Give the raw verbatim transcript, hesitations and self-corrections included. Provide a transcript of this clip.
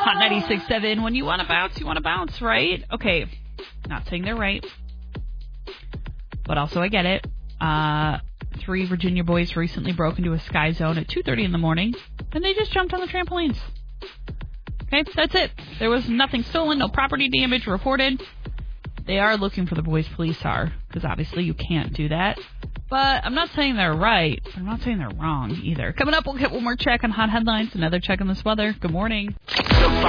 Hot ninety-six point seven. When you want to bounce, you want to bounce, right? Okay. Not saying they're right. But also I get it. Uh, three Virginia boys recently broke into a Sky Zone at two thirty in the morning. And they just jumped on the trampolines. Okay, that's it. There was nothing stolen, no property damage reported. They are looking for the boys, police are, because obviously you can't do that. But I'm not saying they're right. I'm not saying they're wrong either. Coming up, we'll get one more check on hot headlines, another check on this weather. Good morning.